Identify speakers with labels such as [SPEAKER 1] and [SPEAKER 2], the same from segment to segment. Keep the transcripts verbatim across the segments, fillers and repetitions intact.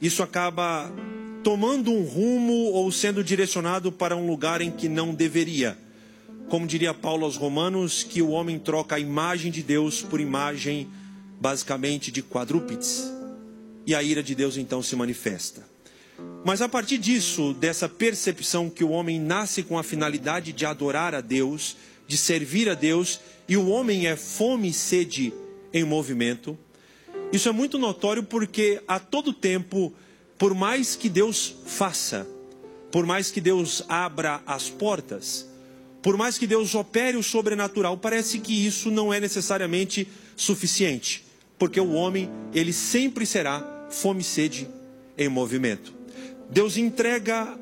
[SPEAKER 1] isso acaba tomando um rumo ou sendo direcionado para um lugar em que não deveria. Como diria Paulo aos Romanos, que o homem troca a imagem de Deus por imagem, basicamente, de quadrúpedes. E a ira de Deus então se manifesta. Mas a partir disso, dessa percepção que o homem nasce com a finalidade de adorar a Deus, de servir a Deus, e o homem é fome e sede em movimento, isso é muito notório porque a todo tempo, por mais que Deus faça, por mais que Deus abra as portas, por mais que Deus opere o sobrenatural, parece que isso não é necessariamente suficiente. Porque o homem, ele sempre será fome e sede em movimento. Deus entrega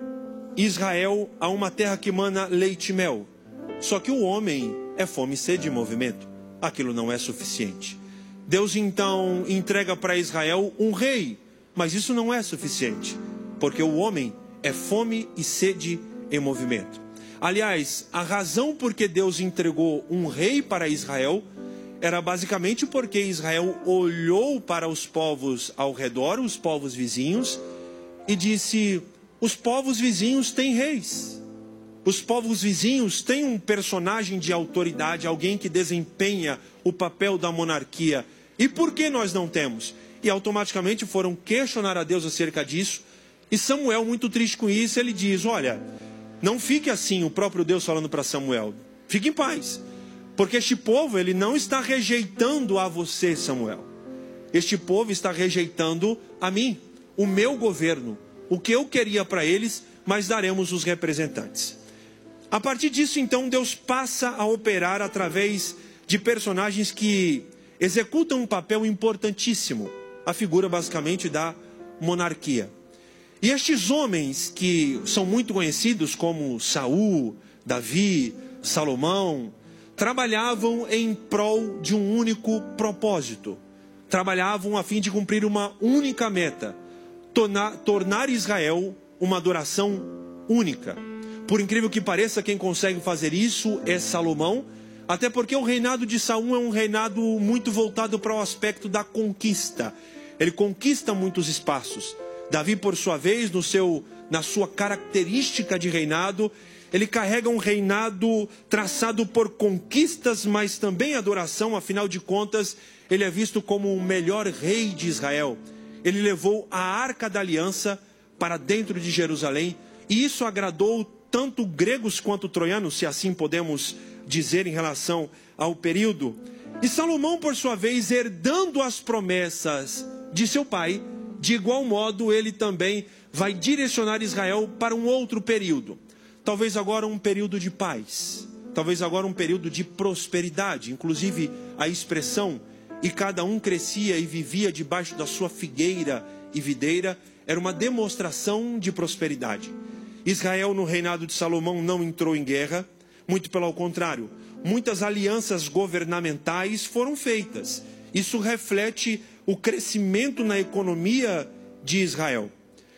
[SPEAKER 1] Israel a uma terra que mana leite e mel. Só que o homem é fome e sede em movimento. Aquilo não é suficiente. Deus então entrega para Israel um rei. Mas isso não é suficiente. Porque o homem é fome e sede em movimento. Aliás, a razão por que Deus entregou um rei para Israel era basicamente porque Israel olhou para os povos ao redor, os povos vizinhos, e disse: os povos vizinhos têm reis. Os povos vizinhos têm um personagem de autoridade, alguém que desempenha o papel da monarquia. E por que nós não temos? E automaticamente foram questionar a Deus acerca disso. E Samuel, muito triste com isso, ele diz: olha, não fique assim, o próprio Deus falando para Samuel. Fique em paz. Porque este povo, ele não está rejeitando a você, Samuel. Este povo está rejeitando a mim, o meu governo. O que eu queria para eles, mas daremos os representantes. A partir disso, então, Deus passa a operar através de personagens que executam um papel importantíssimo. A figura, basicamente, da monarquia. E estes homens, que são muito conhecidos como Saul, Davi, Salomão, trabalhavam em prol de um único propósito. Trabalhavam a fim de cumprir uma única meta. Tornar, tornar Israel uma adoração única. Por incrível que pareça, quem consegue fazer isso é Salomão. Até porque o reinado de Saul é um reinado muito voltado para o aspecto da conquista. Ele conquista muitos espaços. Davi, por sua vez, no seu, na sua característica de reinado, ele carrega um reinado traçado por conquistas, mas também adoração. Afinal de contas, ele é visto como o melhor rei de Israel. Ele levou a Arca da Aliança para dentro de Jerusalém. E isso agradou tanto gregos quanto troianos, se assim podemos dizer em relação ao período. E Salomão, por sua vez, herdando as promessas de seu pai, de igual modo ele também vai direcionar Israel para um outro período. Talvez agora um período de paz, talvez agora um período de prosperidade. Inclusive a expressão, e cada um crescia e vivia debaixo da sua figueira e videira, era uma demonstração de prosperidade. Israel no reinado de Salomão não entrou em guerra, muito pelo contrário. Muitas alianças governamentais foram feitas. Isso reflete o crescimento na economia de Israel.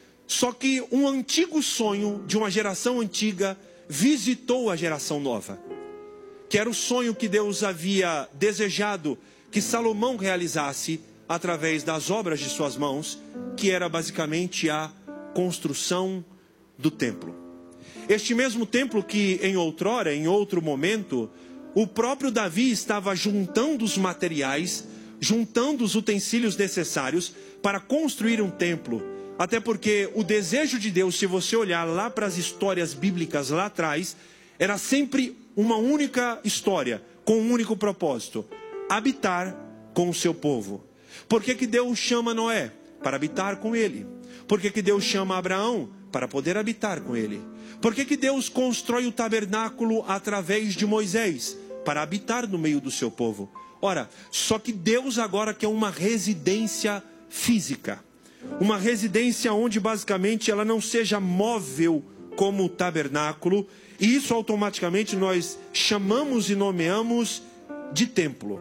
[SPEAKER 1] Só que um antigo sonho de uma geração antiga visitou a geração nova. Que era o sonho que Deus havia desejado que Salomão realizasse através das obras de suas mãos, que era basicamente a construção do templo. Este mesmo templo que em outrora, em outro momento, o próprio Davi estava juntando os materiais, juntando os utensílios necessários para construir um templo. Até porque o desejo de Deus, se você olhar lá para as histórias bíblicas lá atrás, era sempre uma única história, com um único propósito: habitar com o seu povo. Por que que Deus chama Noé? Para habitar com ele. Por que que Deus chama Abraão? Para poder habitar com ele. Por que que Deus constrói o tabernáculo através de Moisés? Para habitar no meio do seu povo. Ora, só que Deus agora quer uma residência física. Uma residência onde basicamente ela não seja móvel como o tabernáculo. E isso automaticamente nós chamamos e nomeamos de templo.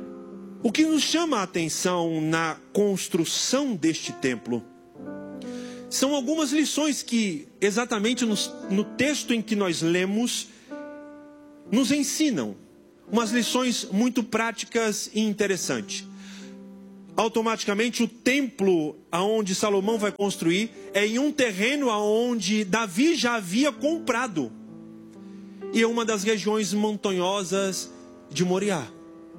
[SPEAKER 1] O que nos chama a atenção na construção deste templo são algumas lições que exatamente nos, no texto em que nós lemos nos ensinam. Umas lições muito práticas e interessantes. automaticamente o templo aonde Salomão vai construir é em um terreno aonde Davi já havia comprado. E é uma das regiões montanhosas de Moriá.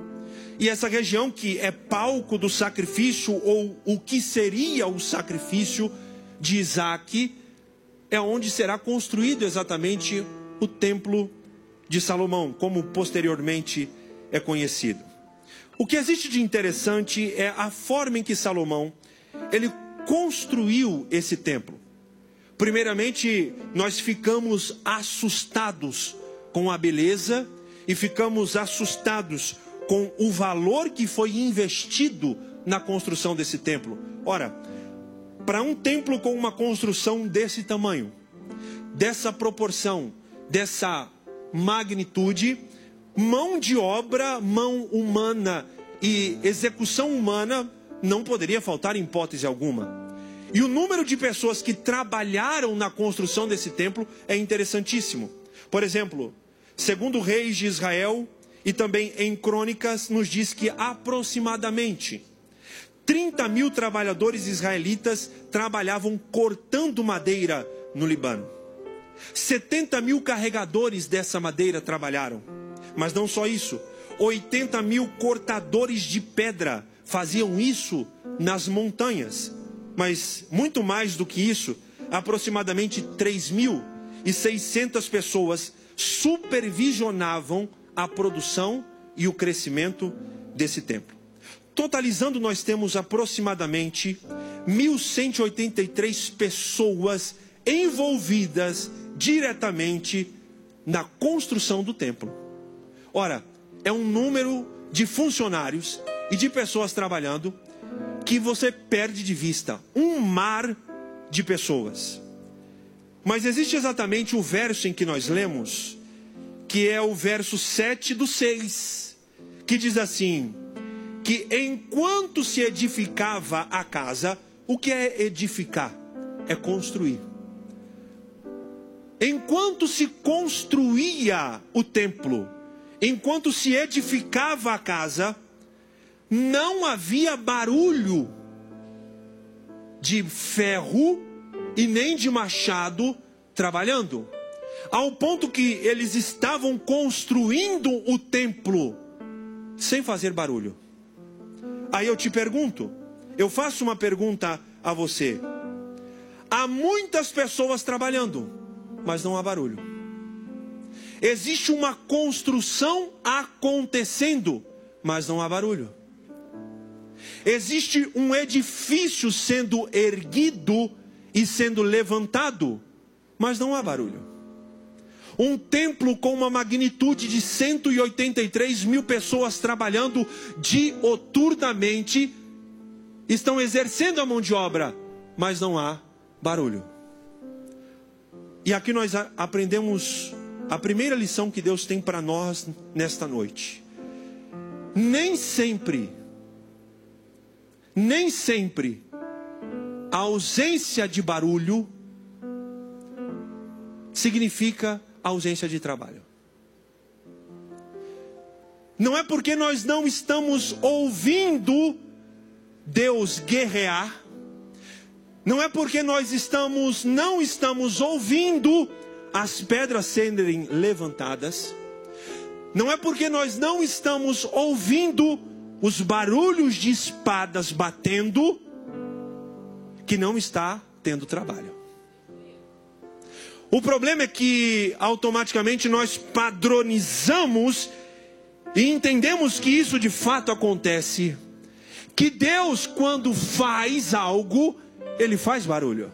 [SPEAKER 1] E essa região que é palco do sacrifício, ou o que seria o sacrifício de Isaac, é onde será construído exatamente o templo de Salomão, como posteriormente é conhecido. O que existe de interessante é a forma em que Salomão, ele construiu esse templo. Primeiramente, nós ficamos assustados com a beleza e ficamos assustados com o valor que foi investido na construção desse templo. Ora, para um templo com uma construção desse tamanho, dessa proporção, dessa magnitude, mão de obra, mão humana e execução humana não poderia faltar em hipótese alguma. E o número de pessoas que trabalharam na construção desse templo é interessantíssimo. Por exemplo, segundo Reis de Israel e também em Crônicas, nos diz que aproximadamente trinta mil trabalhadores israelitas trabalhavam cortando madeira no Líbano. setenta mil carregadores dessa madeira trabalharam. Mas não só isso, oitenta mil cortadores de pedra faziam isso nas montanhas. Mas muito mais do que isso, aproximadamente três mil e seiscentas pessoas supervisionavam a produção e o crescimento desse templo. Totalizando, nós temos aproximadamente mil cento e oitenta e três pessoas envolvidas diretamente na construção do templo. Ora, é um número de funcionários e de pessoas trabalhando que você perde de vista, um mar de pessoas. Mas existe exatamente o verso em que nós lemos, que é o verso sete do seis, que diz assim, que enquanto se edificava a casa, o que é edificar? É construir. Enquanto se construía o templo, enquanto se edificava a casa, não havia barulho de ferro e nem de machado trabalhando, ao ponto que eles estavam construindo o templo sem fazer barulho. Aí eu te pergunto, eu faço uma pergunta a você. Há muitas pessoas trabalhando, mas não há barulho. Existe uma construção acontecendo, mas não há barulho. Existe um edifício sendo erguido e sendo levantado, mas não há barulho. Um templo com uma magnitude de cento e oitenta e três mil pessoas trabalhando dioturnamente, estão exercendo a mão de obra, mas não há barulho. E aqui nós aprendemos a primeira lição que Deus tem para nós nesta noite. Nem sempre, nem sempre, a ausência de barulho significa ausência de trabalho. Não é porque nós não estamos ouvindo Deus guerrear, não é porque nós estamos, não estamos ouvindo as pedras serem levantadas, não é porque nós não estamos ouvindo os barulhos de espadas batendo, que não está tendo trabalho. O problema é que automaticamente nós padronizamos e entendemos que isso de fato acontece. Que Deus, quando faz algo, Ele faz barulho.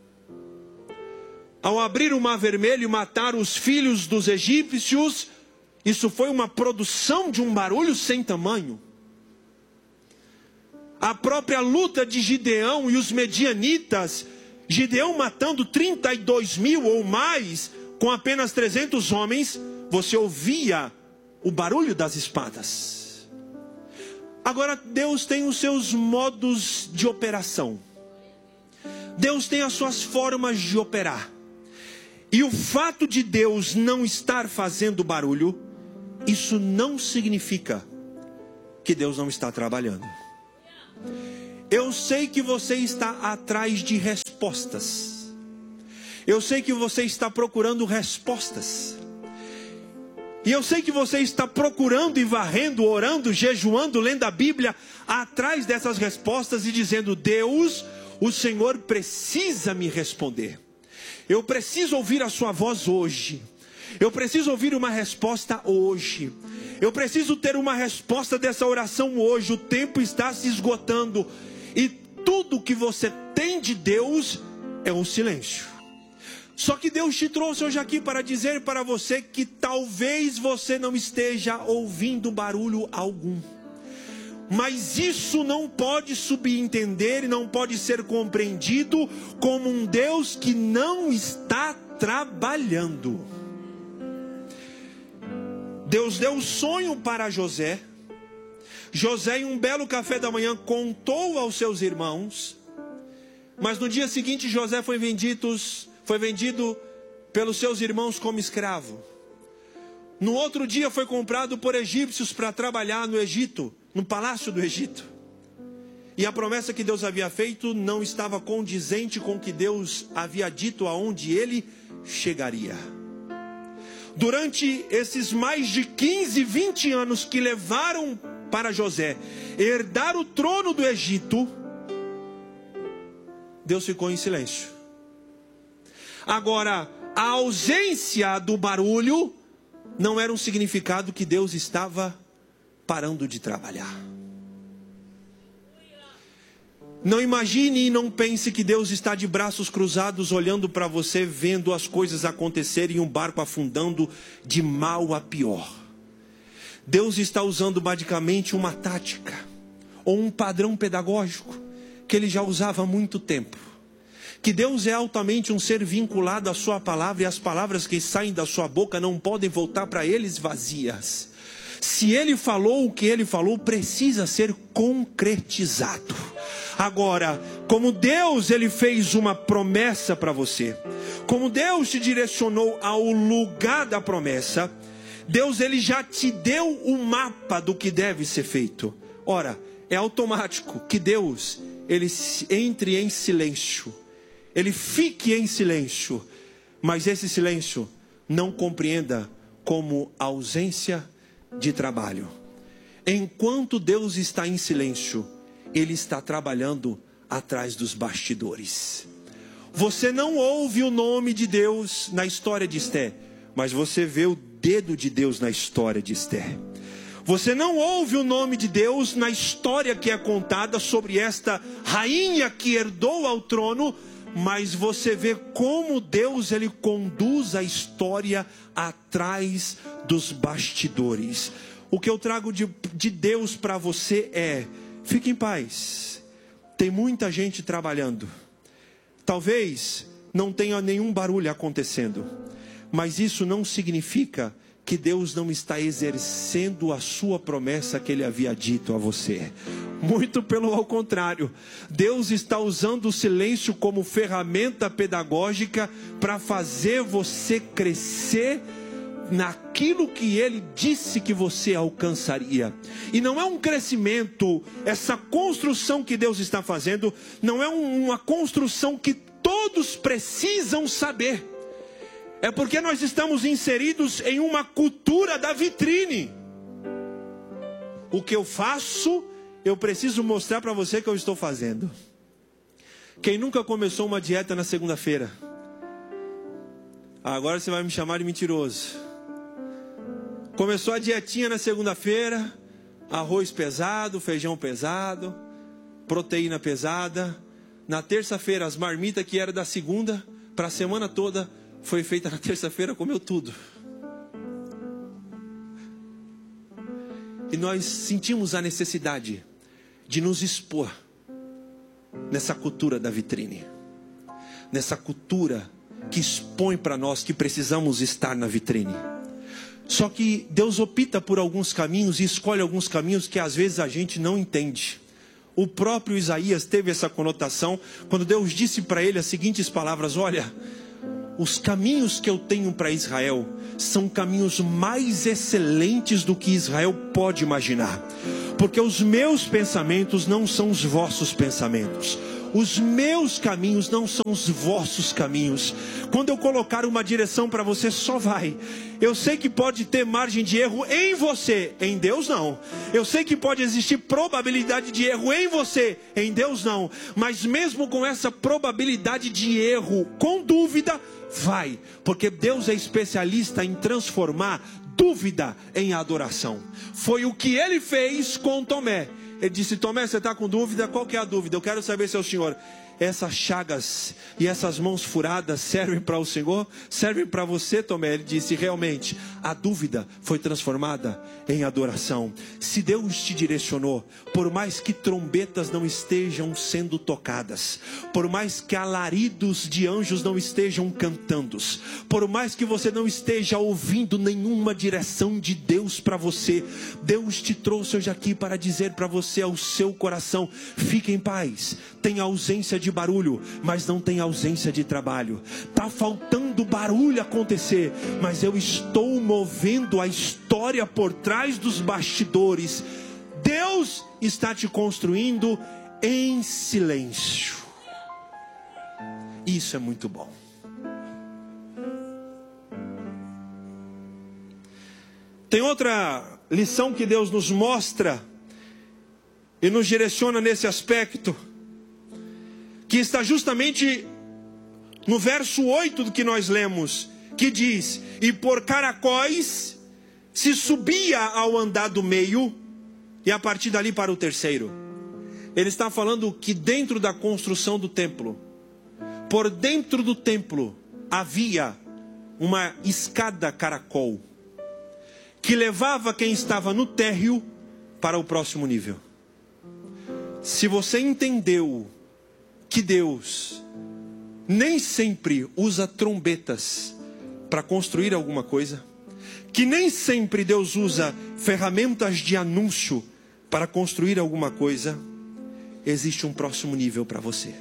[SPEAKER 1] Ao abrir o mar vermelho e matar os filhos dos egípcios, isso foi uma produção de um barulho sem tamanho. A própria luta de Gideão e os medianitas, Gideão matando trinta e dois mil ou mais, com apenas trezentos homens, você ouvia o barulho das espadas. Agora Deus tem os seus modos de operação. Deus tem as suas formas de operar. E o fato de Deus não estar fazendo barulho, isso não significa que Deus não está trabalhando. Eu sei que você está atrás de respostas. Eu sei que você está procurando respostas. E eu sei que você está procurando e varrendo, orando, jejuando, lendo a Bíblia, atrás dessas respostas e dizendo: Deus, o Senhor precisa me responder. Eu preciso ouvir a sua voz hoje. Eu preciso ouvir uma resposta hoje. Eu preciso ter uma resposta dessa oração hoje. O tempo está se esgotando. E tudo que você tem de Deus é um silêncio. Só que Deus te trouxe hoje aqui para dizer para você que talvez você não esteja ouvindo barulho algum. Mas isso não pode subentender e não pode ser compreendido como um Deus que não está trabalhando. Deus deu um sonho para José. José, em um belo café da manhã, contou aos seus irmãos. Mas no dia seguinte José foi vendido, foi vendido pelos seus irmãos como escravo. No outro dia foi comprado por egípcios para trabalhar no Egito, no palácio do Egito. E a promessa que Deus havia feito não estava condizente com o que Deus havia dito aonde ele chegaria. Durante esses mais de quinze, vinte anos que levaram para José herdar o trono do Egito, Deus ficou em silêncio. Agora, a ausência do barulho não era um significado que Deus estava parando de trabalhar. Não imagine e não pense que Deus está de braços cruzados olhando para você, vendo as coisas acontecerem e um barco afundando de mal a pior. Deus está usando basicamente uma tática ou um padrão pedagógico que ele já usava há muito tempo. Que Deus é altamente um ser vinculado à sua palavra, e as palavras que saem da sua boca não podem voltar para eles vazias. Se ele falou o que ele falou, precisa ser concretizado. Agora, como Deus ele fez uma promessa para você, como Deus te direcionou ao lugar da promessa, Deus ele já te deu o mapa do que deve ser feito. Ora, é automático que Deus ele entre em silêncio. Ele fique em silêncio, mas esse silêncio não compreenda como ausência de trabalho. Enquanto Deus está em silêncio, Ele está trabalhando atrás dos bastidores. Você não ouve o nome de Deus na história de Esté, mas você vê o dedo de Deus na história de Esté. Você não ouve o nome de Deus na história que é contada sobre esta rainha que herdou ao trono, mas você vê como Deus ele conduz a história atrás dos bastidores. O que eu trago de, de Deus para você é: fique em paz. Tem muita gente trabalhando. Talvez não tenha nenhum barulho acontecendo, mas isso não significa que Deus não está exercendo a sua promessa que Ele havia dito a você. Muito pelo ao contrário, Deus está usando o silêncio como ferramenta pedagógica para fazer você crescer naquilo que Ele disse que você alcançaria. E não é um crescimento, essa construção que Deus está fazendo, não é uma construção que todos precisam saber. É porque nós estamos inseridos em uma cultura da vitrine. O que eu faço, eu preciso mostrar para você que eu estou fazendo. Quem nunca começou uma dieta na segunda-feira? Agora você vai me chamar de mentiroso. Começou a dietinha na segunda-feira, arroz pesado, feijão pesado, proteína pesada. Na terça-feira, as marmitas que era da segunda para a semana toda, foi feita na terça-feira, comeu tudo. E nós sentimos a necessidade de nos expor nessa cultura da vitrine, nessa cultura que expõe para nós que precisamos estar na vitrine. Só que Deus opta por alguns caminhos e escolhe alguns caminhos que às vezes a gente não entende. O próprio Isaías teve essa conotação quando Deus disse para ele as seguintes palavras: olha, os caminhos que eu tenho para Israel são caminhos mais excelentes do que Israel pode imaginar. porque os meus pensamentos não são os vossos pensamentos. Os meus caminhos não são os vossos caminhos. Quando eu colocar uma direção para você, só vai. Eu sei que pode ter margem de erro em você, em Deus não. Eu sei que pode existir probabilidade de erro em você, em Deus não. Mas mesmo com essa probabilidade de erro, com dúvida, vai. Porque Deus é especialista em transformar dúvida em adoração. Foi o que ele fez com Tomé. Ele disse: Tomé, você está com dúvida? Qual que é a dúvida? Eu quero saber se é o Senhor. Essas chagas e essas mãos furadas servem para o Senhor? Servem para você, Tomé? Ele disse: realmente, a dúvida foi transformada em adoração. Se Deus te direcionou, por mais que trombetas não estejam sendo tocadas, por mais que alaridos de anjos não estejam cantando, por mais que você não esteja ouvindo nenhuma direção de Deus para você, Deus te trouxe hoje aqui para dizer para você, ao seu coração: fique em paz. Tem ausência de barulho, mas não tem ausência de trabalho. Está faltando barulho acontecer, mas eu estou movendo a história por trás dos bastidores. Deus está te construindo em silêncio. Isso é muito bom. Tem outra lição que Deus nos mostra e nos direciona nesse aspecto, que está justamente no verso oito do que nós lemos, que diz: e por caracóis se subia ao andar do meio, e a partir dali para o terceiro. Ele está falando que dentro da construção do templo, por dentro do templo, havia uma escada caracol, que levava quem estava no térreo para o próximo nível. Se você entendeu que Deus nem sempre usa trombetas para construir alguma coisa, que nem sempre Deus usa ferramentas de anúncio para construir alguma coisa, existe um próximo nível para você.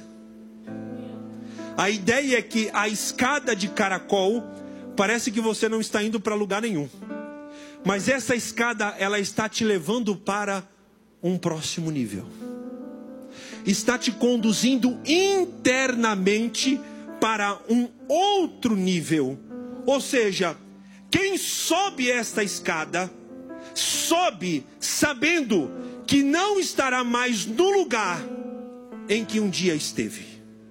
[SPEAKER 1] A ideia é que a escada de caracol parece que você não está indo para lugar nenhum, mas essa escada, ela está te levando para um próximo nível. Está te conduzindo internamente para um outro nível. Ou seja, quem sobe esta escada, sobe sabendo que não estará mais no lugar em que um dia esteve.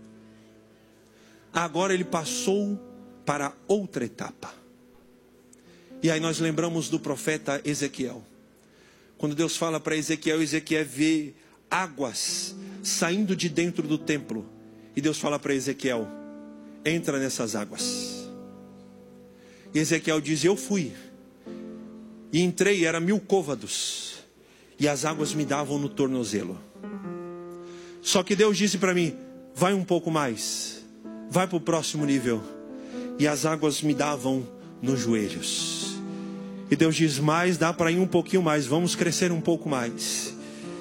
[SPEAKER 1] Agora ele passou para outra etapa. E aí nós lembramos do profeta Ezequiel. Quando Deus fala para Ezequiel, Ezequiel vê águas saindo de dentro do templo. E Deus fala para Ezequiel: entra nessas águas. E Ezequiel diz: eu fui. E entrei, era mil côvados. E as águas me davam no tornozelo. Só que Deus disse para mim: vai um pouco mais. Vai para o próximo nível. E as águas me davam nos joelhos. E Deus diz: mas dá para ir um pouquinho mais. Vamos crescer um pouco mais.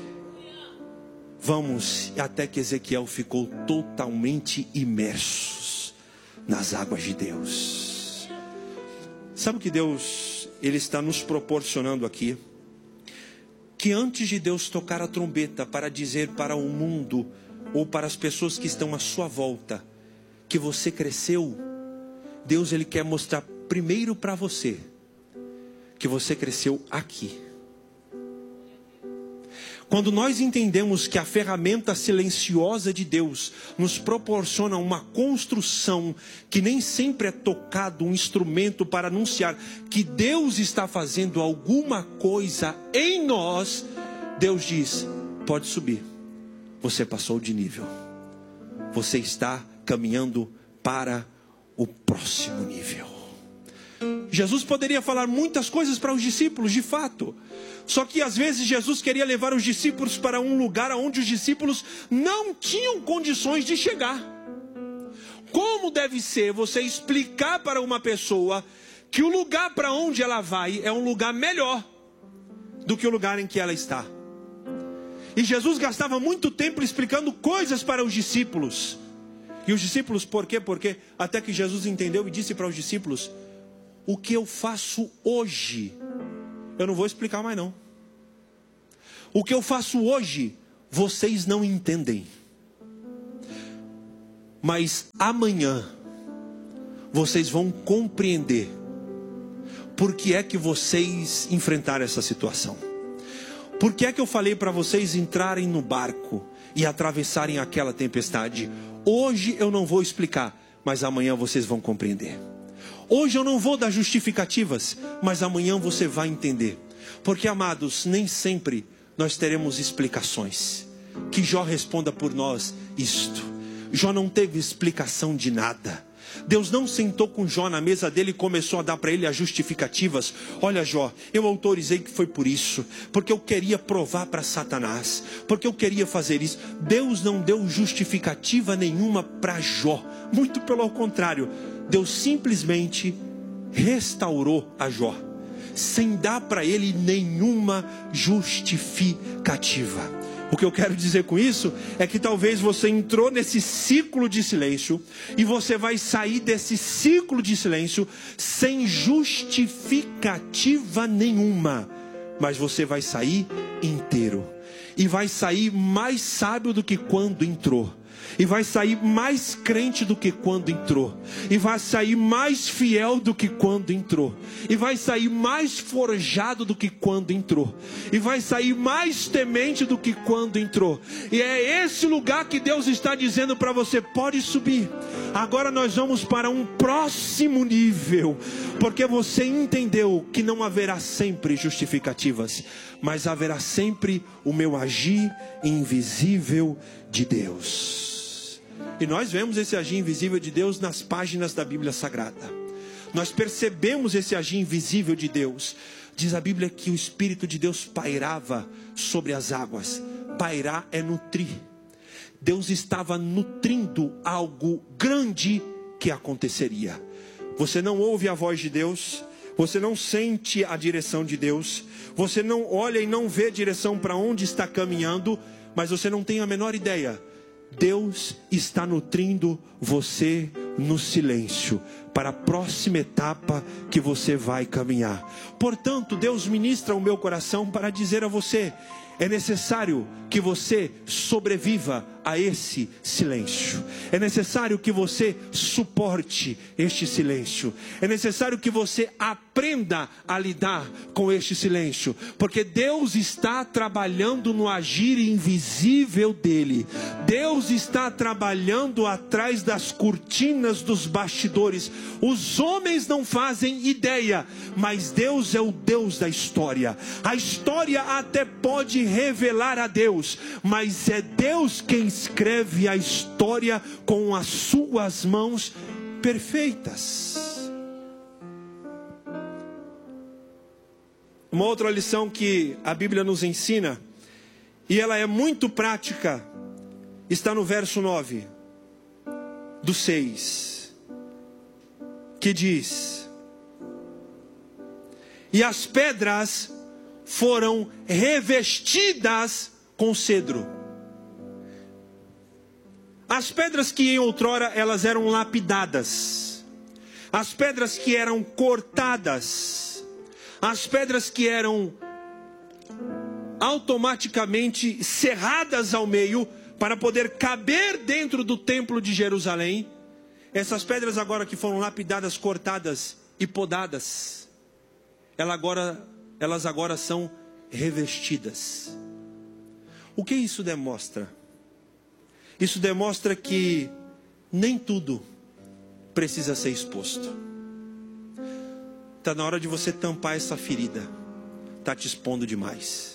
[SPEAKER 1] Vamos, até que Ezequiel ficou totalmente imerso nas águas de Deus. Sabe o que Deus, Ele está nos proporcionando aqui? Que antes de Deus tocar a trombeta para dizer para o mundo, ou para as pessoas que estão à sua volta, que você cresceu, Deus Ele quer mostrar primeiro para você, que você cresceu aqui. Quando nós entendemos que a ferramenta silenciosa de Deus nos proporciona uma construção, que nem sempre é tocado um instrumento para anunciar que Deus está fazendo alguma coisa em nós, Deus diz: pode subir, você passou de nível, você está caminhando para o próximo nível. Jesus poderia falar muitas coisas para os discípulos, de fato. Só que às vezes Jesus queria levar os discípulos para um lugar onde os discípulos não tinham condições de chegar. Como deve ser você explicar para uma pessoa que o lugar para onde ela vai é um lugar melhor do que o lugar em que ela está? E Jesus gastava muito tempo explicando coisas para os discípulos. E os discípulos, por quê? Porque até que Jesus entendeu e disse para os discípulos: o que eu faço hoje, eu não vou explicar mais não. O que eu faço hoje, vocês não entendem. Mas amanhã, vocês vão compreender por que é que vocês enfrentaram essa situação. Por que é que eu falei para vocês entrarem no barco e atravessarem aquela tempestade? Hoje eu não vou explicar, mas amanhã vocês vão compreender. Hoje eu não vou dar justificativas, mas amanhã você vai entender. Porque, amados, nem sempre nós teremos explicações. Que Jó responda por nós isto. Jó não teve explicação de nada. Deus não sentou com Jó na mesa dele e começou a dar para ele as justificativas. Olha, Jó, eu autorizei que foi por isso, porque eu queria provar para Satanás, porque eu queria fazer isso. Deus não deu justificativa nenhuma para Jó. Muito pelo contrário, Deus simplesmente restaurou a Jó, sem dar para ele nenhuma justificativa. O que eu quero dizer com isso é que talvez você entrou nesse ciclo de silêncio e você vai sair desse ciclo de silêncio sem justificativa nenhuma, mas você vai sair inteiro e vai sair mais sábio do que quando entrou. E vai sair mais crente do que quando entrou. E vai sair mais fiel do que quando entrou. E vai sair mais forjado do que quando entrou. E vai sair mais temente do que quando entrou. E é esse lugar que Deus está dizendo para você: pode subir. Agora nós vamos para um próximo nível. Porque você entendeu que não haverá sempre justificativas, mas haverá sempre o meu agir invisível de Deus. E nós vemos esse agir invisível de Deus nas páginas da Bíblia Sagrada. Nós percebemos esse agir invisível de Deus. Diz a Bíblia que o Espírito de Deus pairava sobre as águas. Pairar é nutrir. Deus estava nutrindo algo grande que aconteceria. Você não ouve a voz de Deus, você não sente a direção de Deus, você não olha e não vê a direção para onde está caminhando, mas você não tem a menor ideia. Deus está nutrindo você no silêncio, para a próxima etapa que você vai caminhar. Portanto, Deus ministra o meu coração para dizer a você: é necessário que você sobreviva a esse silêncio. É necessário que você suporte este silêncio. É necessário que você aprenda a lidar com este silêncio. Porque Deus está trabalhando no agir invisível dele. Deus está trabalhando atrás das cortinas dos bastidores. Os homens não fazem ideia, mas Deus é o Deus da história. A história até pode revelar a Deus, mas é Deus quem escreve a história com as suas mãos perfeitas. Uma outra lição que a Bíblia nos ensina, e ela é muito prática, está no verso nove do seis, que diz: e as pedras foram revestidas com cedro. As pedras que em outrora elas eram lapidadas, as pedras que eram cortadas, as pedras que eram automaticamente serradas ao meio para poder caber dentro do templo de Jerusalém, essas pedras agora que foram lapidadas, cortadas e podadas, elas agora, elas agora são revestidas. O que isso demonstra? Isso demonstra que nem tudo precisa ser exposto. Está na hora de você tampar essa ferida. Está te expondo demais.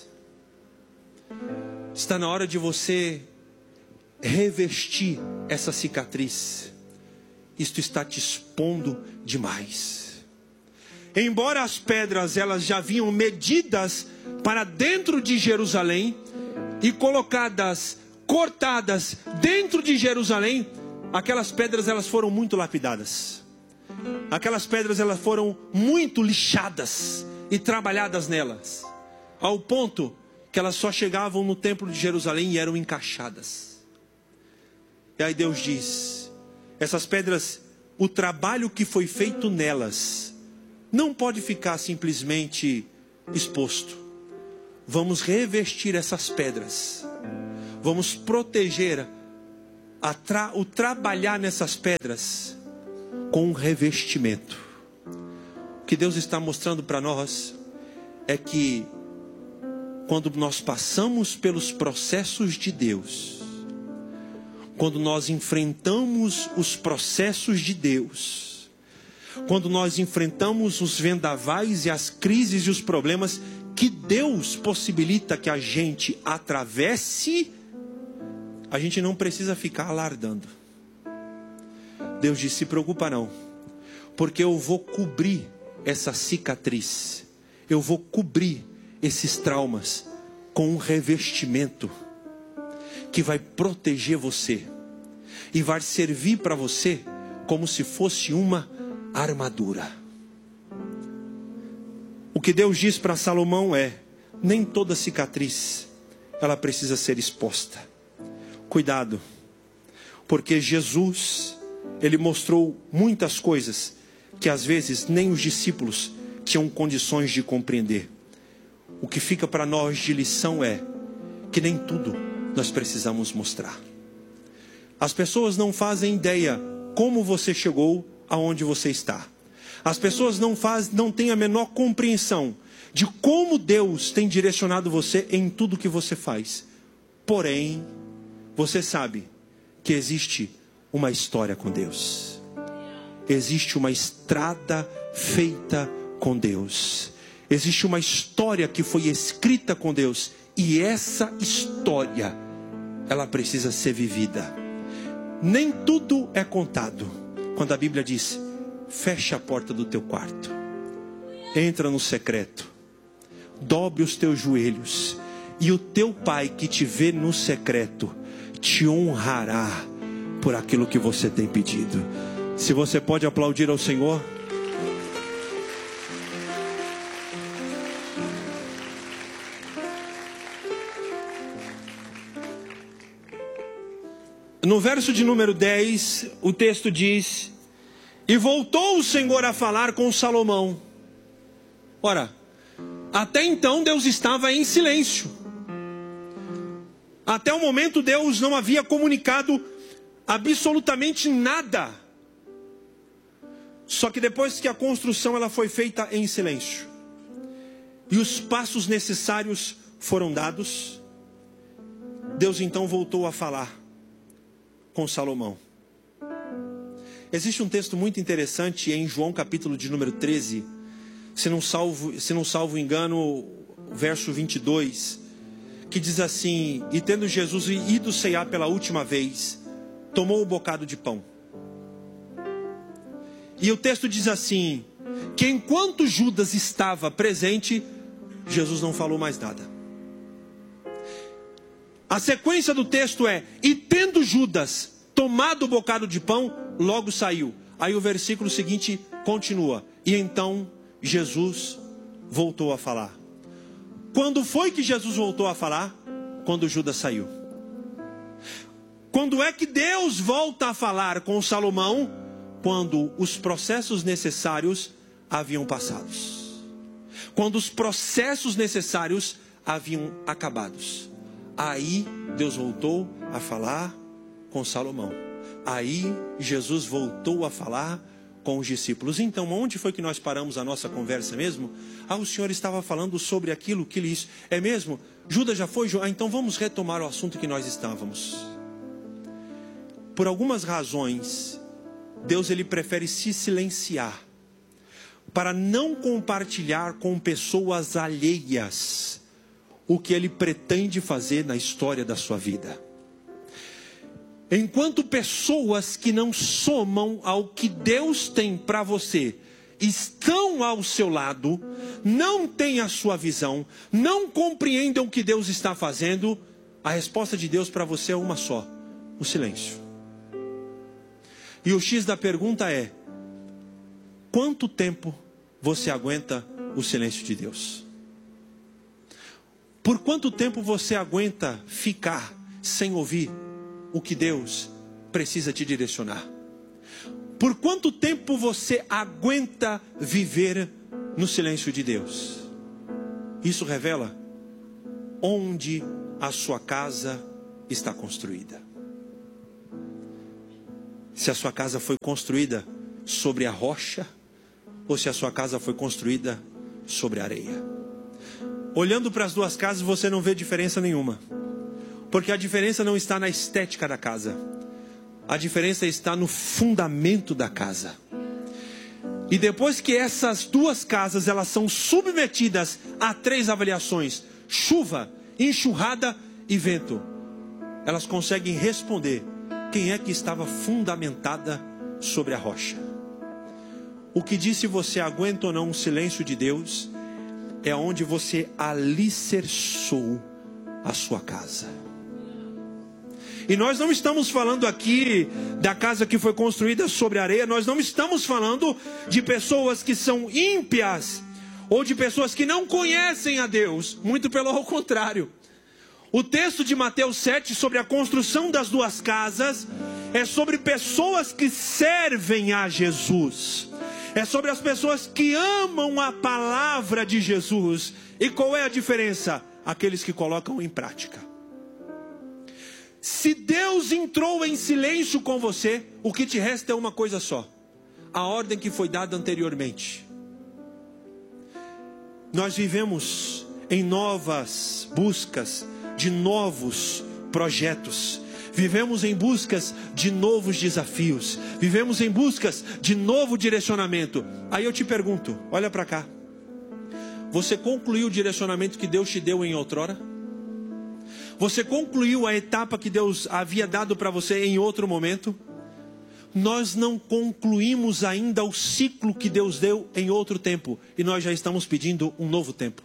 [SPEAKER 1] Está na hora de você revestir essa cicatriz. Isto está te expondo demais. Embora as pedras elas já vinham medidas para dentro de Jerusalém e colocadas, cortadas dentro de Jerusalém, aquelas pedras elas foram muito lapidadas. Aquelas pedras elas foram muito lixadas e trabalhadas nelas, ao ponto que elas só chegavam no templo de Jerusalém e eram encaixadas. E aí Deus diz: essas pedras, o trabalho que foi feito nelas não pode ficar simplesmente exposto. vamos revestir essas pedras. Vamos proteger a tra- o trabalhar nessas pedras com um revestimento. O que Deus está mostrando para nós é que quando nós passamos pelos processos de Deus, quando nós enfrentamos os processos de Deus, quando nós enfrentamos os vendavais e as crises e os problemas que Deus possibilita que a gente atravesse, a gente não precisa ficar alardando. Deus disse: se preocupa não, porque eu vou cobrir essa cicatriz, eu vou cobrir esses traumas com um revestimento que vai proteger você e vai servir para você como se fosse uma armadura. O que Deus diz para Salomão é: nem toda cicatriz ela precisa ser exposta. Cuidado, porque Jesus, ele mostrou muitas coisas que às vezes nem os discípulos tinham condições de compreender. O que fica para nós de lição é que nem tudo nós precisamos mostrar. As pessoas não fazem ideia como você chegou aonde você está. As pessoas não fazem, não têm a menor compreensão de como Deus tem direcionado você em tudo que você faz. Porém, você sabe que existe uma história com Deus. Existe uma estrada feita com Deus. Existe uma história que foi escrita com Deus. E essa história, ela precisa ser vivida. Nem tudo é contado. Quando a Bíblia diz: fecha a porta do teu quarto, entra no secreto, dobre os teus joelhos, e o teu pai que te vê no secreto te honrará por aquilo que você tem pedido. Se você pode aplaudir ao Senhor. No verso de número dez, o texto diz: e voltou o Senhor a falar com Salomão. Ora, até então Deus estava em silêncio. Até o momento Deus não havia comunicado absolutamente nada. Só que depois que a construção ela foi feita em silêncio, e os passos necessários foram dados, Deus então voltou a falar com Salomão. Existe um texto muito interessante em João capítulo de número treze, se não salvo, se não salvo engano, verso vinte e dois, que diz assim: e tendo Jesus ido ceiar pela última vez, tomou o bocado de pão. E o texto diz assim, que enquanto Judas estava presente, Jesus não falou mais nada. A sequência do texto é: e tendo Judas tomado o bocado de pão, logo saiu. Aí o versículo seguinte continua: e então Jesus voltou a falar. Quando foi que Jesus voltou a falar? Quando Judas saiu. Quando é que Deus volta a falar com Salomão? Quando os processos necessários haviam passado. Quando os processos necessários haviam acabados. Aí Deus voltou a falar com Salomão. Aí Jesus voltou a falar com os discípulos. Então, onde foi que nós paramos a nossa conversa mesmo? Ah, o Senhor estava falando sobre aquilo que lhe... É mesmo? Judas já foi? Ah, então vamos retomar o assunto que nós estávamos. Por algumas razões, Deus ele prefere se silenciar para não compartilhar com pessoas alheias o que ele pretende fazer na história da sua vida. Enquanto pessoas que não somam ao que Deus tem para você estão ao seu lado, não têm a sua visão, não compreendem o que Deus está fazendo, a resposta de Deus para você é uma só: o silêncio. E o X da pergunta é: quanto tempo você aguenta o silêncio de Deus? Por quanto tempo você aguenta ficar sem ouvir o que Deus precisa te direcionar? Por quanto tempo você aguenta viver no silêncio de Deus? Isso revela onde a sua casa está construída. Se a sua casa foi construída sobre a rocha, ou se a sua casa foi construída sobre a areia. Olhando para as duas casas, você não vê diferença nenhuma. Porque a diferença não está na estética da casa. A diferença está no fundamento da casa. E depois que essas duas casas elas são submetidas a três avaliações: chuva, enxurrada e vento, elas conseguem responder quem é que estava fundamentada sobre a rocha. O que diz se você aguenta ou não o silêncio de Deus é onde você alicerçou a sua casa. E nós não estamos falando aqui da casa que foi construída sobre areia. Nós não estamos falando de pessoas que são ímpias, ou de pessoas que não conhecem a Deus. Muito pelo contrário. O texto de Mateus sete sobre a construção das duas casas é sobre pessoas que servem a Jesus. É sobre as pessoas que amam a palavra de Jesus. E qual é a diferença? Aqueles que colocam em prática. Se Deus entrou em silêncio com você, o que te resta é uma coisa só: a ordem que foi dada anteriormente. Nós vivemos em novas buscas de novos projetos. Vivemos em buscas de novos desafios. Vivemos em buscas de novo direcionamento. Aí eu te pergunto, olha para cá. Você concluiu o direcionamento que Deus te deu em outrora? Você concluiu a etapa que Deus havia dado para você em outro momento? Nós não concluímos ainda o ciclo que Deus deu em outro tempo. E nós já estamos pedindo um novo tempo.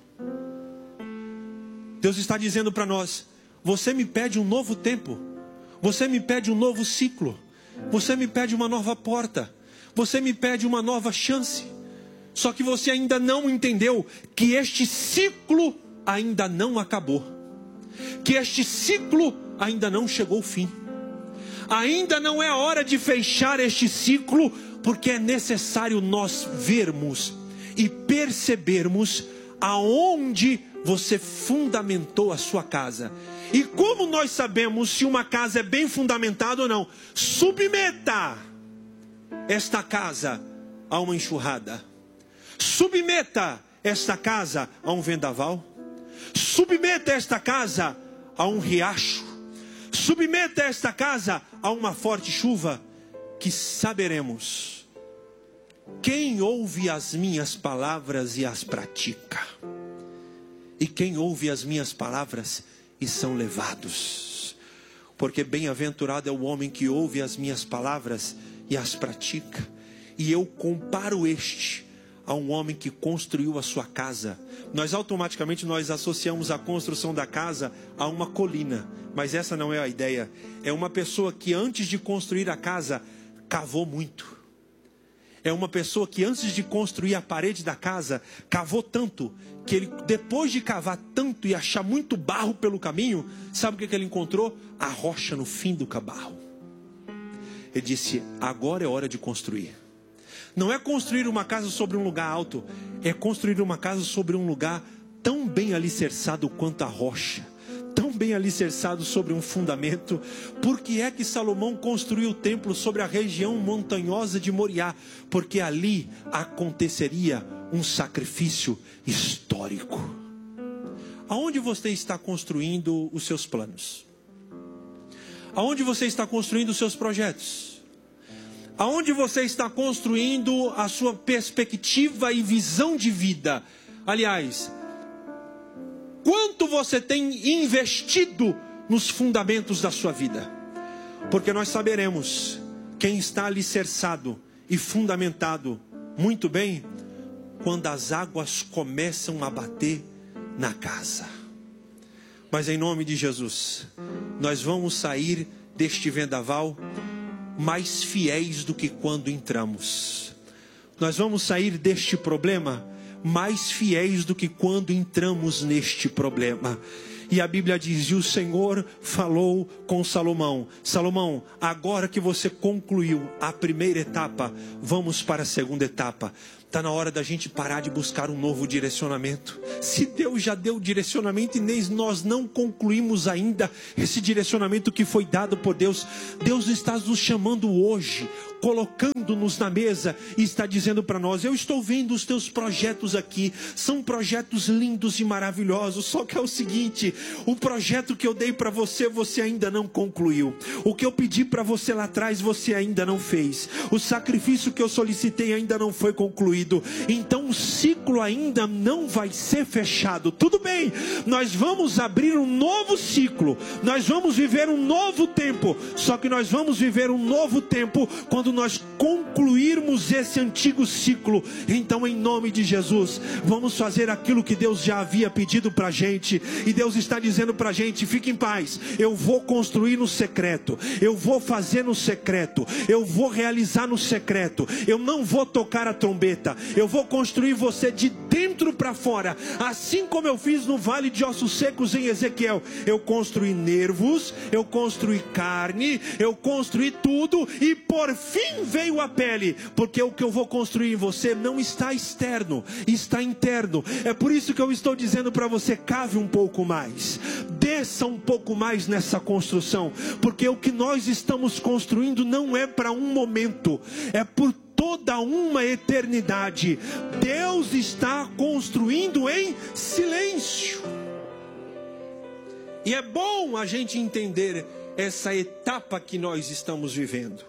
[SPEAKER 1] Deus está dizendo para nós: você me pede um novo tempo. Você me pede um novo ciclo. Você me pede uma nova porta. Você me pede uma nova chance. Só que você ainda não entendeu que este ciclo ainda não acabou. Que este ciclo ainda não chegou ao fim. Ainda não é hora de fechar este ciclo, porque é necessário nós vermos e percebermos aonde você fundamentou a sua casa. E como nós sabemos se uma casa é bem fundamentada ou não? Submeta esta casa a uma enxurrada. Submeta esta casa a um vendaval. Submeta esta casa a um riacho. Submeta esta casa a uma forte chuva, que saberemos quem ouve as minhas palavras e as pratica. E quem ouve as minhas palavras e são levados. Porque bem-aventurado é o homem que ouve as minhas palavras e as pratica. E eu comparo este a um homem que construiu a sua casa. Nós automaticamente nós associamos a construção da casa a uma colina, mas essa não é a ideia. É uma pessoa que antes de construir a casa cavou muito. É uma pessoa que antes de construir a parede da casa cavou tanto que ele, depois de cavar tanto e achar muito barro pelo caminho, sabe o que, que ele encontrou? A rocha no fim do barro. Ele disse: agora é hora de construir. Não é construir uma casa sobre um lugar alto, é construir uma casa sobre um lugar tão bem alicerçado quanto a rocha, tão bem alicerçado sobre um fundamento. Por que é que Salomão construiu o templo sobre a região montanhosa de Moriá? Porque ali aconteceria um sacrifício histórico. Aonde você está construindo os seus planos? Aonde você está construindo os seus projetos? Aonde você está construindo a sua perspectiva e visão de vida? Aliás, quanto você tem investido nos fundamentos da sua vida? Porque nós saberemos quem está alicerçado e fundamentado muito bem quando as águas começam a bater na casa. Mas em nome de Jesus, nós vamos sair deste vendaval mais fiéis do que quando entramos. Nós vamos sair deste problema mais fiéis do que quando entramos neste problema. E a Bíblia diz: e o Senhor falou com Salomão: Salomão, agora que você concluiu a primeira etapa, vamos para a segunda etapa. Está na hora da gente parar de buscar um novo direcionamento. Se Deus já deu direcionamento e nem nós não concluímos ainda esse direcionamento que foi dado por Deus, Deus está nos chamando hoje, colocando-nos na mesa e está dizendo para nós: eu estou vendo os teus projetos aqui, são projetos lindos e maravilhosos, só que é o seguinte, o projeto que eu dei para você, você ainda não concluiu. O que eu pedi para você lá atrás, você ainda não fez. O sacrifício que eu solicitei ainda não foi concluído. Então o ciclo ainda não vai ser fechado. Tudo bem, nós vamos abrir um novo ciclo, nós vamos viver um novo tempo, só que nós vamos viver um novo tempo quando nós concluirmos esse antigo ciclo. Então, em nome de Jesus, vamos fazer aquilo que Deus já havia pedido para a gente. E Deus está dizendo para a gente: fique em paz, eu vou construir no secreto, eu vou fazer no secreto, eu vou realizar no secreto, eu não vou tocar a trombeta, eu vou construir você de dentro para fora, assim como eu fiz no vale de ossos secos em Ezequiel. Eu construí nervos, eu construí carne, eu construí tudo, e por fim veio a pele, porque o que eu vou construir em você não está externo, está interno. É por isso que eu estou dizendo para você: cave um pouco mais, desça um pouco mais nessa construção, porque o que nós estamos construindo não é para um momento, é por toda uma eternidade. Deus está construindo em silêncio. E é bom a gente entender essa etapa que nós estamos vivendo.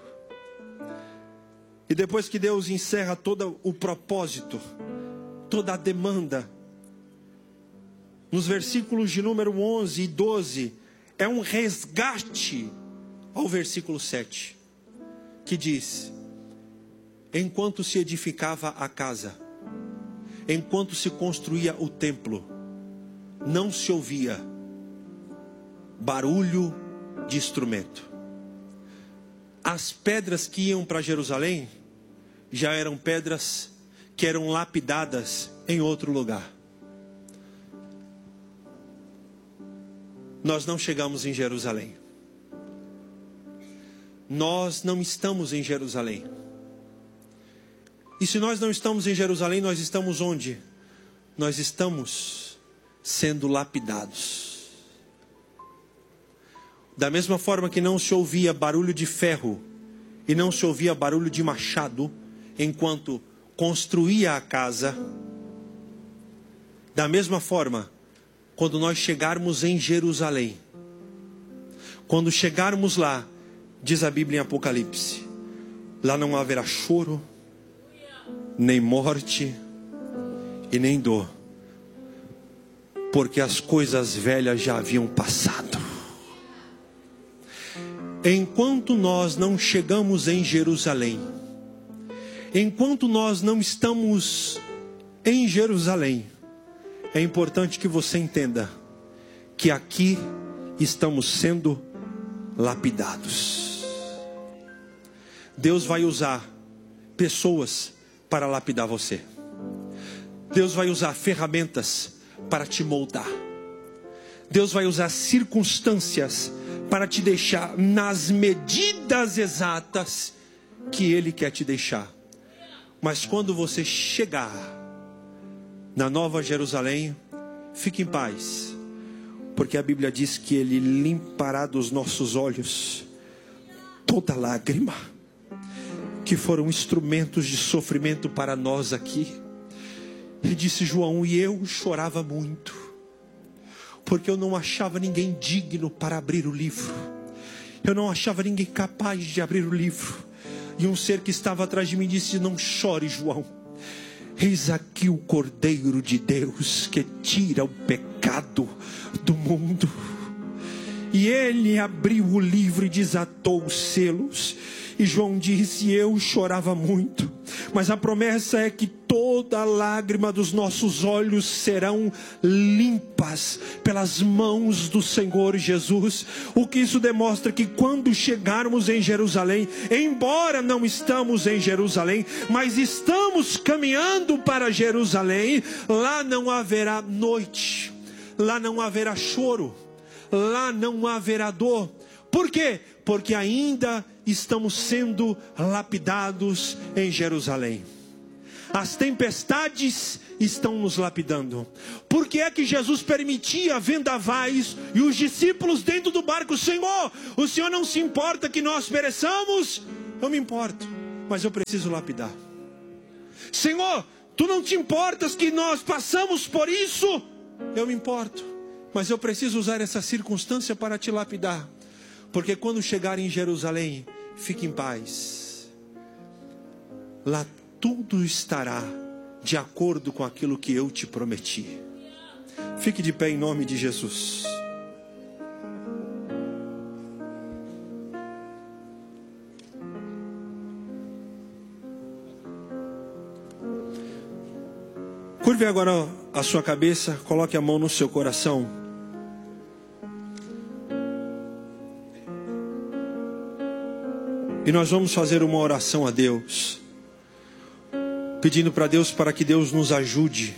[SPEAKER 1] E depois que Deus encerra todo o propósito, toda a demanda, nos versículos de número onze e doze, é um resgate ao versículo sete, que diz: enquanto se edificava a casa, enquanto se construía o templo, não se ouvia barulho de instrumento. As pedras que iam para Jerusalém já eram pedras que eram lapidadas em outro lugar. Nós não chegamos em Jerusalém. Nós não estamos em Jerusalém. E se nós não estamos em Jerusalém, nós estamos onde? Nós estamos sendo lapidados. Da mesma forma que não se ouvia barulho de ferro e não se ouvia barulho de machado enquanto construía a casa, da mesma forma, quando nós chegarmos em Jerusalém, quando chegarmos lá, diz a Bíblia em Apocalipse, lá não haverá choro, nem morte e nem dor, porque as coisas velhas já haviam passado. Enquanto nós não chegamos em Jerusalém, enquanto nós não estamos em Jerusalém, é importante que você entenda que aqui estamos sendo lapidados. Deus vai usar pessoas para lapidar você. Deus vai usar ferramentas para te moldar. Deus vai usar circunstâncias para te deixar nas medidas exatas que Ele quer te deixar. Mas quando você chegar na Nova Jerusalém, fique em paz, porque a Bíblia diz que Ele limpará dos nossos olhos toda lágrima, que foram instrumentos de sofrimento para nós aqui. E disse João: e eu chorava muito, porque eu não achava ninguém digno para abrir o livro. Eu não achava ninguém capaz de abrir o livro. E um ser que estava atrás de mim disse: não chore, João. Eis aqui o Cordeiro de Deus que tira o pecado do mundo. E ele abriu o livro e desatou os selos. E João disse: eu chorava muito, mas a promessa é que toda lágrima dos nossos olhos serão limpas pelas mãos do Senhor Jesus. O que isso demonstra? Que quando chegarmos em Jerusalém, embora não estamos em Jerusalém, mas estamos caminhando para Jerusalém, lá não haverá noite, lá não haverá choro, lá não haverá dor. Por quê? Porque ainda estamos sendo lapidados em Jerusalém. As tempestades estão nos lapidando. Por que é que Jesus permitia vendavais e os discípulos dentro do barco? Senhor, o Senhor não se importa que nós pereçamos? Eu me importo, mas eu preciso lapidar. Senhor, tu não te importas que nós passamos por isso? Eu me importo, mas eu preciso usar essa circunstância para te lapidar. Porque quando chegar em Jerusalém, fique em paz. Lá tudo estará de acordo com aquilo que eu te prometi. Fique de pé em nome de Jesus. Curve agora a sua cabeça, coloque a mão no seu coração. E nós vamos fazer uma oração a Deus, pedindo para Deus para que Deus nos ajude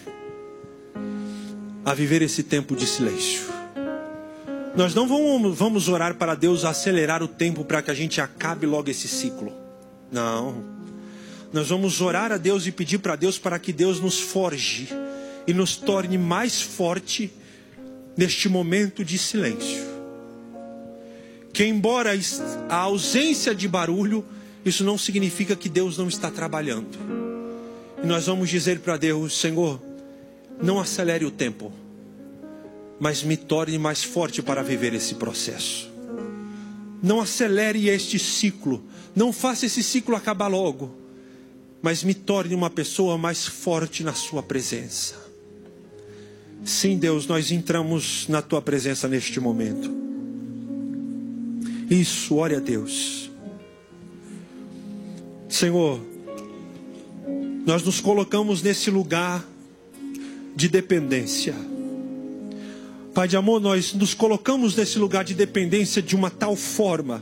[SPEAKER 1] a viver esse tempo de silêncio. Nós não vamos, vamos orar para Deus acelerar o tempo para que a gente acabe logo esse ciclo. Não. Nós vamos orar a Deus e pedir para Deus para que Deus nos forje e nos torne mais forte neste momento de silêncio. Que embora a ausência de barulho, isso não significa que Deus não está trabalhando. E nós vamos dizer para Deus: Senhor, não acelere o tempo, mas me torne mais forte para viver esse processo. Não acelere este ciclo, não faça esse ciclo acabar logo, mas me torne uma pessoa mais forte na sua presença. Sim, Deus, nós entramos na tua presença neste momento. Isso, ore a Deus. Senhor, nós nos colocamos nesse lugar de dependência. Pai de amor, nós nos colocamos nesse lugar de dependência de uma tal forma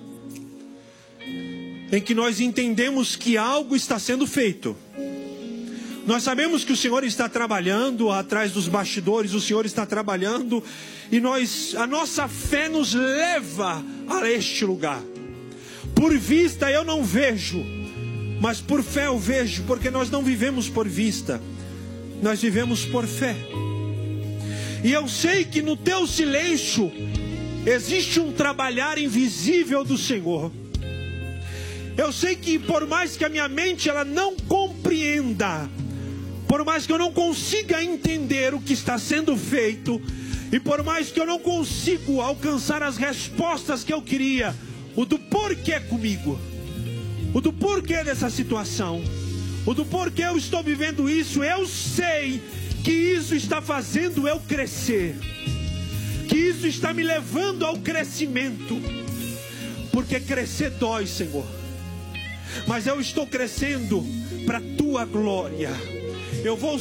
[SPEAKER 1] em que nós entendemos que algo está sendo feito. Nós sabemos que o Senhor está trabalhando atrás dos bastidores, o Senhor está trabalhando, e nós, a nossa fé nos leva a este lugar. Por vista eu não vejo, mas por fé eu vejo, porque nós não vivemos por vista, nós vivemos por fé. E eu sei que no teu silêncio existe um trabalhar invisível do Senhor. Eu sei que por mais que a minha mente ela não compreenda, por mais que eu não consiga entender o que está sendo feito, e por mais que eu não consiga alcançar as respostas que eu queria, o do porquê comigo, o do porquê dessa situação, o do porquê eu estou vivendo isso, eu sei que isso está fazendo eu crescer, que isso está me levando ao crescimento, porque crescer dói, Senhor, mas eu estou crescendo para a tua glória. Eu vou